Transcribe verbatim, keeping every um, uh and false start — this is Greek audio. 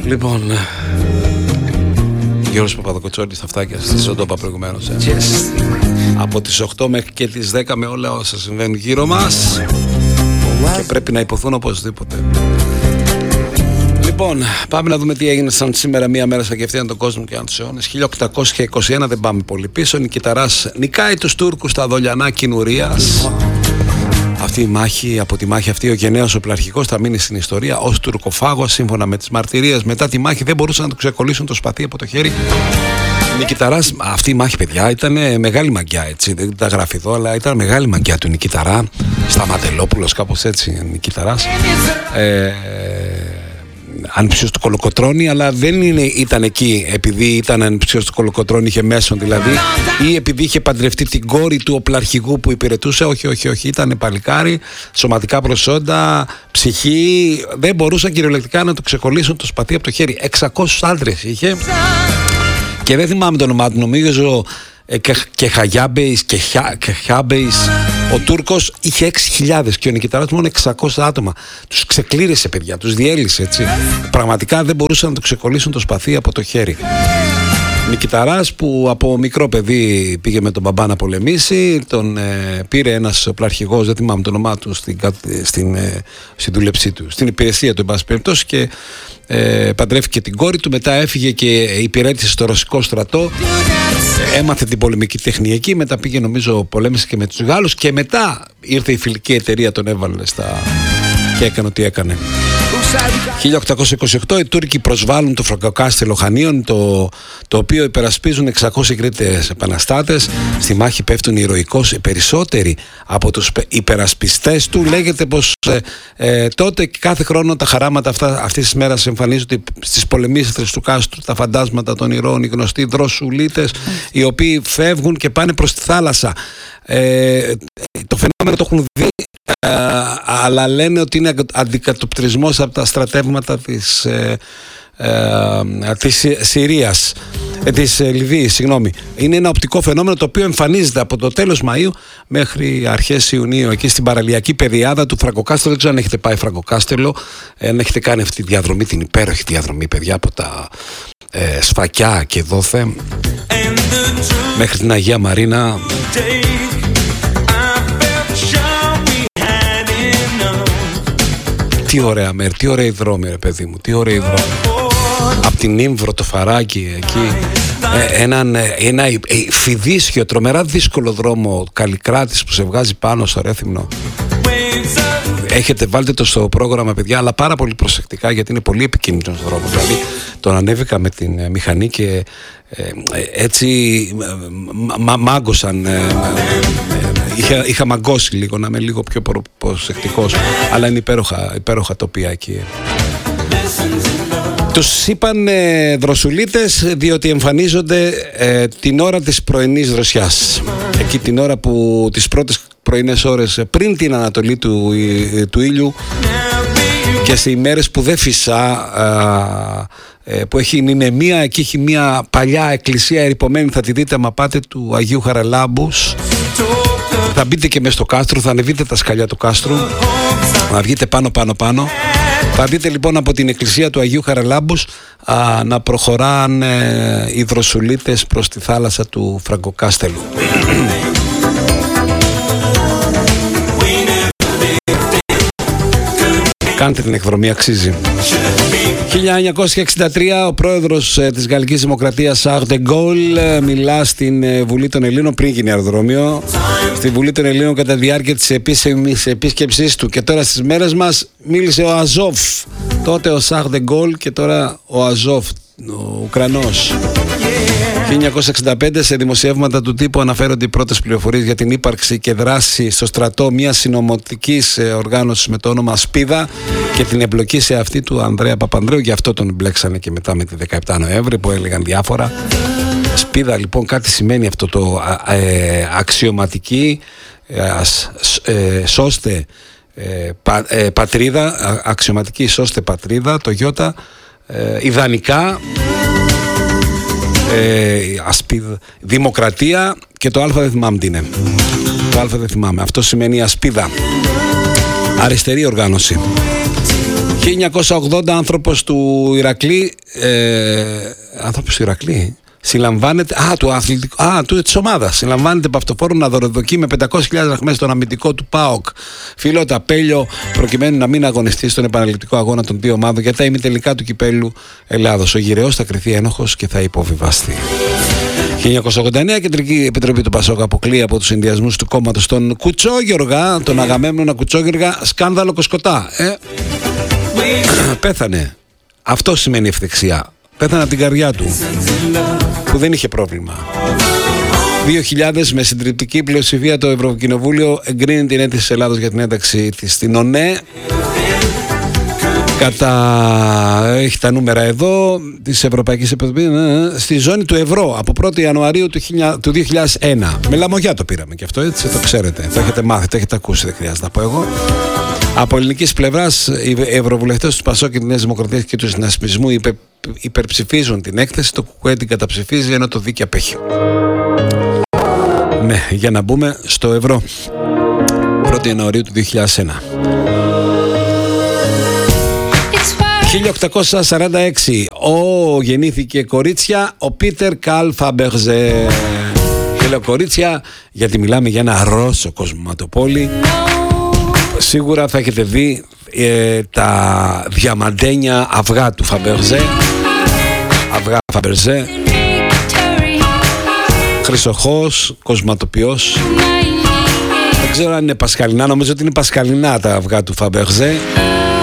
Λοιπόν, Γιώργος Παπαδοκοτσόνης στα φτάκια στη Σοντόπα προηγουμένως, ε. Από τις οκτώ μέχρι και τις δέκα με όλα όσα συμβαίνουν γύρω μας και πρέπει να υποθούν οπωσδήποτε. Λοιπόν, πάμε να δούμε τι έγινε σαν σήμερα, μία μέρα στα κεφτία τον κόσμο και τους αιώνες. χίλια οκτακόσια είκοσι ένα, δεν πάμε πολύ πίσω. Νικηταράς νικάει τους Τούρκους στα Δολιανά Κινουρίας. Αυτή η μάχη, από τη μάχη αυτή ο γενναίος ο πλαρχικός θα μείνει στην ιστορία ως τουρκοφάγος. Σύμφωνα με τις μαρτυρίες, μετά τη μάχη δεν μπορούσαν να του ξεκολλήσουν το σπαθί από το χέρι. Νικηταράς, αυτή η μάχη, παιδιά, ήταν μεγάλη μαγκιά, έτσι, δεν τα γράφει εδώ, αλλά ήταν μεγάλη μαγκιά του Νικηταρά. Σταματελόπουλος, κάπως έτσι, Νικηταράς. Ε, ανυψιός του Κολοκοτρώνη, αλλά δεν είναι, ήταν εκεί επειδή ήταν ανυψιός του Κολοκοτρώνη, είχε μέσον δηλαδή, ή επειδή είχε παντρευτεί την κόρη του οπλαρχηγού που υπηρετούσε. Όχι, όχι, όχι. Ήταν παλικάρι, σωματικά προσόντα, ψυχή. Δεν μπορούσαν κυριολεκτικά να του ξεκολλήσουν το σπαθί από το χέρι. εξακόσιους άντρες είχε. Και δεν θυμάμαι το όνομά του, νομίζω και Χαγιάμπεϊς και Χιάμπεϊς. Ο Τούρκος είχε έξι χιλιάδες και ο Νικηταράς μόνο εξακόσια άτομα. Τους ξεκλήρισε, παιδιά, τους διέλυσε, έτσι. Πραγματικά δεν μπορούσαν να του ξεκολλήσουν το σπαθί από το χέρι. Νικηταράς που από μικρό παιδί πήγε με τον μπαμπά να πολεμήσει, τον ε, πήρε ένας οπλαρχηγός, δεν θυμάμαι το όνομά του, στην, στην, ε, στην δούλεψή του, στην υπηρεσία του, εν πάση περιπτώσει, και ε, παντρεύτηκε την κόρη του. Μετά έφυγε και υπηρέτησε στο ρωσικό στρατό, έμαθε την πολεμική τεχνική, μετά πήγε, νομίζω, πολέμησε και με τους Γάλλους και μετά ήρθε η φιλική εταιρεία, τον έβαλε στα... και έκανε ό,τι έκανε. χίλια οκτακόσια είκοσι οκτώ οι Τούρκοι προσβάλλουν το Φραγκοκάστελο Χανίων, το, το οποίο υπερασπίζουν εξακόσιοι Κρήτες επαναστάτες. Στη μάχη πέφτουν ηρωικώς οι περισσότεροι από τους υπερασπιστές του. Λέγεται πως ε, ε, τότε και κάθε χρόνο τα χαράματα αυτά, αυτής της μέρας εμφανίζονται στις πολεμίστρες του κάστρου, τα φαντάσματα των ηρώων, οι γνωστοί δροσουλίτες, mm. οι οποίοι φεύγουν και πάνε προς τη θάλασσα. Ε, το φαινόμενο το έχουν δει, ε, αλλά λένε ότι είναι αντικατοπτρισμός από τα στρατεύματα της, ε, ε, της Συρίας, ε, της Λιβύης, συγγνώμη. Είναι ένα οπτικό φαινόμενο το οποίο εμφανίζεται από το τέλος Μαΐου μέχρι αρχές Ιουνίου, εκεί στην παραλιακή πεδιάδα του Φραγκοκάστελο. Δεν ξέρω αν έχετε πάει Φραγκοκάστελο, αν έχετε κάνει αυτή τη διαδρομή, την υπέροχη διαδρομή, παιδιά, από τα ε, Σφακιά και Δόθε μέχρι την Αγία Μαρίνα. Τι ωραία μέρη, τι ωραία δρόμοι, ρε παιδί μου, τι ωραία δρόμοι. Απ' την Ήμβρο, το Φαράκι, εκεί, ε, έναν, ένα ε, φιδίσιο, τρομερά δύσκολο δρόμο Καλλικράτης που σε βγάζει πάνω στο Ρέθυμνο. Έχετε, βάλτε το στο πρόγραμμα, παιδιά, αλλά πάρα πολύ προσεκτικά, γιατί είναι πολύ επικίνδυνος δρόμος. Δηλαδή, τον ανέβηκα με την ε, μηχανή και ε, ε, έτσι μα, μάγκωσαν. Ε, ε, είχα, είχα μαγκώσει λίγο, να είμαι λίγο πιο προσεκτικός, αλλά είναι υπέροχα, υπέροχα τοπία εκεί. Τους είπαν ε, δροσουλίτες διότι εμφανίζονται ε, την ώρα της πρωινής δροσιάς. Εκεί την ώρα που τις πρώτες πρωινές ώρες πριν την ανατολή του, ε, του ήλιου και σε ημέρες που δεν φυσά, ε, ε, που έχει νηνεμία, εκεί έχει μια παλιά εκκλησία ερειπωμένη, θα τη δείτε άμα πάτε, του Αγίου Χαραλάμπους. Θα μπείτε και μες στο κάστρο, θα ανεβείτε τα σκαλιά του κάστρου, να βγείτε πάνω πάνω πάνω. Θα δείτε λοιπόν από την εκκλησία του Αγίου Χαραλάμπους α, να προχωράνε οι δροσουλίτες προς τη θάλασσα του Φραγκοκάστελου. Κάντε την εκδρομή, αξίζει. χίλια εννιακόσια εξήντα τρία ο πρόεδρος ε, της Γαλλικής Δημοκρατίας Charles de Gaulle ε, μιλά στην ε, Βουλή των Ελλήνων πριν γίνει αεροδρόμιο, στη Βουλή των Ελλήνων κατά τη διάρκεια της επίσημης επίσκεψής του. Και τώρα στις μέρες μας μίλησε ο Αζόφ, τότε ο Charles de Gaulle και τώρα ο Αζόφ, ο Ουκρανός. χίλια εννιακόσια εξήντα πέντε σε δημοσιεύματα του τύπου αναφέρονται οι πρώτες πληροφορίες για την ύπαρξη και δράση στο στρατό μιας συνωμοτικής οργάνωσης με το όνομα Ασπίδα και την εμπλοκή σε αυτή του Ανδρέα Παπανδρέου. Γι' αυτό τον μπλέξανε και μετά με τη δεκαεπτά Νοέμβρη που έλεγαν διάφορα. Σπίδα, λοιπόν, κάτι σημαίνει αυτό το ε, αξιωματική, ε, ε, σώστε ε, πα, ε, πατρίδα, αξιωματική σώστε πατρίδα, το γιώτα, ε, ιδανικά. Ε, ασπίδ, δημοκρατία και το α δεν θυμάμαι τι είναι. Το α δεν θυμάμαι. Αυτό σημαίνει ασπίδα. Αριστερή οργάνωση. χίλια εννιακόσια ογδόντα άνθρωπος του Ηρακλή, ε, άνθρωπος του Ηρακλή, συλλαμβάνεται, α, του αθλητικού, α, του, της ομάδας, συλλαμβάνεται από αυτοφόρο να δωροδοκεί με πεντακόσιες χιλιάδες δραχμές στον αμυντικό του ΠΑΟΚ Φίλο Ταπέλιο, προκειμένου να μην αγωνιστεί στον επαναληπτικό αγώνα των δύο ομάδων για τα ημιτελικά του κυπέλου Ελλάδος. Ο γυρεός θα κριθεί ένοχος και θα υποβιβαστεί. χίλια εννιακόσια ογδόντα εννέα Κεντρική Επιτροπή του Πασόκ αποκλεί από τους συνδυασμούς του κόμματος τον Κουτσόγιοργα, τον Αγαμέμνονα Κουτσόγιοργα, σκάνδαλο Κοσκοτά. Ε, πέθανε. Αυτό σημαίνει ευθεξιά. Πέθανε από την καρδιά του, που δεν είχε πρόβλημα. δύο χιλιάδες με συντριπτική πλειοψηφία το Ευρωκοινοβούλιο εγκρίνει την αίτηση της Ελλάδος για την ένταξη της στην ΟΝΕ. Κατά... έχει τα νούμερα εδώ της Ευρωπαϊκής Επιτροπής στη ζώνη του ευρώ από πρώτη Ιανουαρίου του δύο χιλιάδες ένα. Με λαμογιά το πήραμε και αυτό, έτσι το ξέρετε. Το έχετε μάθει, το έχετε ακούσει, δεν χρειάζεται να πω εγώ. Από ελληνικής πλευράς, οι ευρωβουλευτές του ΠΑΣΟΚ και της Νέας Δημοκρατίας και του συνασπισμού υπε, υπερψηφίζουν την έκθεση, το ΚΚΕ την καταψηφίζει, ενώ το ΔΙΚ απέχει. Ναι, για να μπούμε στο ευρώ. πρώτη Ιανουαρίου του δύο χιλιάδες ένα. χίλια οκτακόσια σαράντα έξι. Ω, γεννήθηκε κορίτσια ο Πίτερ Καλ Φαμπερζέ. Και λέω κορίτσια γιατί μιλάμε για ένα Ρώσο κοσμηματοπόλη. Σίγουρα θα έχετε δει ε, τα διαμαντένια αυγά του Φαμπερζέ. Αυγά Φαμπερζέ. Χρυσοχός, κοσματοποιός. Δεν ξέρω αν είναι πασχαλινά, νομίζω ότι είναι πασχαλινά τα αυγά του Φαμπερζέ.